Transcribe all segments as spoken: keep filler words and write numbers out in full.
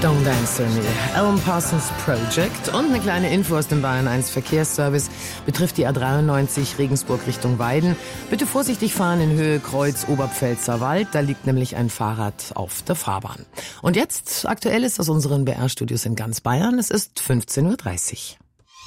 Don't Answer Me, Alan Parsons Project und eine kleine Info aus dem Bayern eins Verkehrsservice betrifft die A dreiundneunzig Regensburg Richtung Weiden. Bitte vorsichtig fahren in Höhe Kreuz Oberpfälzer Wald, da liegt nämlich ein Fahrrad auf der Fahrbahn. Und jetzt Aktuelles aus unseren B R-Studios in ganz Bayern, es ist fünfzehn Uhr dreißig.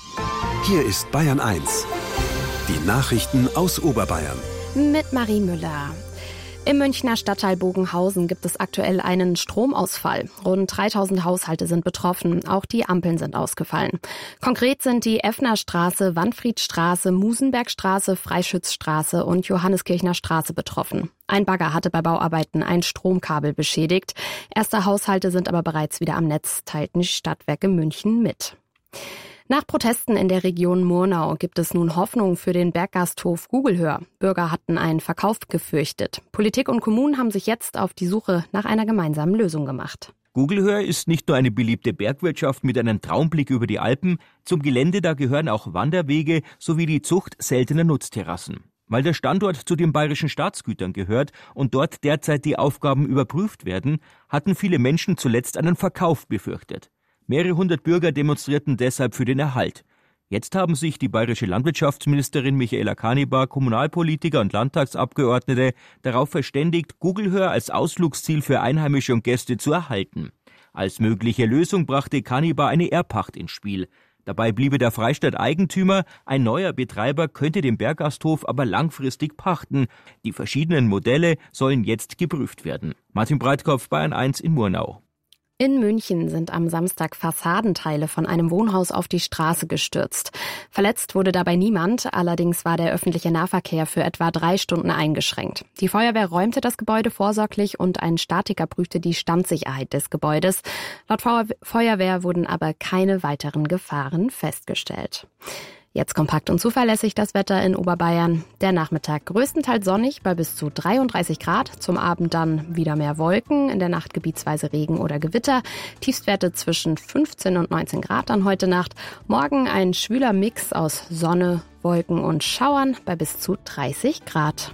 Hier ist Bayern eins, die Nachrichten aus Oberbayern. Mit Marie Müller. Im Münchner Stadtteil Bogenhausen gibt es aktuell einen Stromausfall. Rund dreitausend Haushalte sind betroffen, auch die Ampeln sind ausgefallen. Konkret sind die Effnerstraße, Wanfriedstraße, Musenbergstraße, Freischützstraße und Johanneskirchner Straße betroffen. Ein Bagger hatte bei Bauarbeiten ein Stromkabel beschädigt. Erste Haushalte sind aber bereits wieder am Netz, teilten die Stadtwerke München mit. Nach Protesten in der Region Murnau gibt es nun Hoffnung für den Berggasthof Gugelhöher. Bürger hatten einen Verkauf gefürchtet. Politik und Kommunen haben sich jetzt auf die Suche nach einer gemeinsamen Lösung gemacht. Gugelhöher ist nicht nur eine beliebte Bergwirtschaft mit einem Traumblick über die Alpen. Zum Gelände da gehören auch Wanderwege sowie die Zucht seltener Nutzterrassen. Weil der Standort zu den bayerischen Staatsgütern gehört und dort derzeit die Aufgaben überprüft werden, hatten viele Menschen zuletzt einen Verkauf befürchtet. Mehrere hundert Bürger demonstrierten deshalb für den Erhalt. Jetzt haben sich die bayerische Landwirtschaftsministerin Michaela Kanibar, Kommunalpolitiker und Landtagsabgeordnete darauf verständigt, Gugelhöher als Ausflugsziel für Einheimische und Gäste zu erhalten. Als mögliche Lösung brachte Kanibar eine Erbpacht ins Spiel. Dabei bliebe der Freistaat Eigentümer, ein neuer Betreiber könnte den Berggasthof aber langfristig pachten. Die verschiedenen Modelle sollen jetzt geprüft werden. Martin Breitkopf, Bayern eins in Murnau. In München sind am Samstag Fassadenteile von einem Wohnhaus auf die Straße gestürzt. Verletzt wurde dabei niemand, allerdings war der öffentliche Nahverkehr für etwa drei Stunden eingeschränkt. Die Feuerwehr räumte das Gebäude vorsorglich und ein Statiker prüfte die Standsicherheit des Gebäudes. Laut Feuerwehr wurden aber keine weiteren Gefahren festgestellt. Jetzt kompakt und zuverlässig das Wetter in Oberbayern. Der Nachmittag größtenteils sonnig bei bis zu dreiunddreißig Grad. Zum Abend dann wieder mehr Wolken, in der Nacht gebietsweise Regen oder Gewitter. Tiefstwerte zwischen fünfzehn und neunzehn Grad dann heute Nacht. Morgen ein schwüler Mix aus Sonne, Wolken und Schauern bei bis zu dreißig Grad.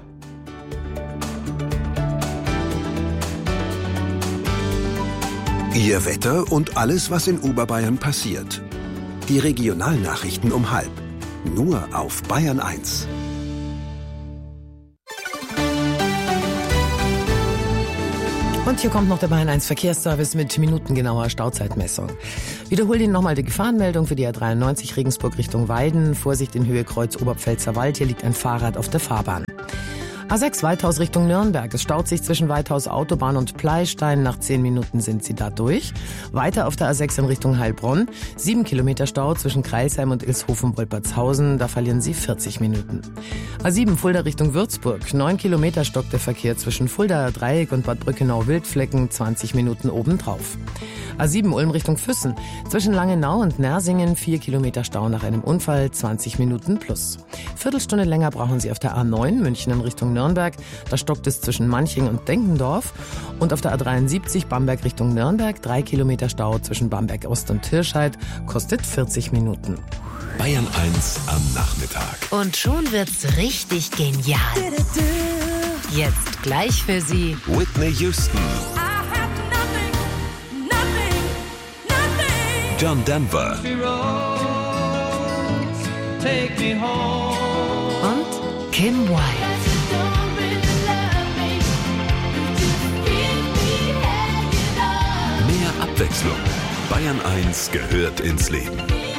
Ihr Wetter und alles, was in Oberbayern passiert. Die Regionalnachrichten um halb. Nur auf Bayern eins. Und hier kommt noch der Bayern eins Verkehrsservice mit minutengenauer Stauzeitmessung. Wiederhol Ihnen nochmal die Gefahrenmeldung für die A dreiundneunzig Regensburg Richtung Weiden. Vorsicht in Höhe Kreuz Oberpfälzer Wald, hier liegt ein Fahrrad auf der Fahrbahn. A sechs Weithaus Richtung Nürnberg. Es staut sich zwischen Weithaus Autobahn und Pleistein. Nach zehn Minuten sind Sie da durch. Weiter auf der A sechs in Richtung Heilbronn. Sieben Kilometer Stau zwischen Kreilsheim und Ilshofen-Wolpertshausen. Da verlieren Sie vierzig Minuten. A sieben Fulda Richtung Würzburg. Neun Kilometer stockt der Verkehr zwischen Fuldaer Dreieck und Bad Brückenau-Wildflecken. zwanzig Minuten obendrauf. A sieben Ulm Richtung Füssen. Zwischen Langenau und Nersingen. Vier Kilometer Stau nach einem Unfall. zwanzig Minuten plus. Viertelstunde länger brauchen Sie auf der A neun München in Richtung Nürnberg. Da stockt es zwischen Manching und Denkendorf. Und auf der A dreiundsiebzig Bamberg Richtung Nürnberg. Drei Kilometer Stau zwischen Bamberg Ost und Tirscheid. Kostet vierzig Minuten. Bayern eins am Nachmittag. Und schon wird's richtig genial. Jetzt gleich für Sie Whitney Houston. John Denver. und Kim Wilde. Mehr Abwechslung. Bayern eins gehört ins Leben.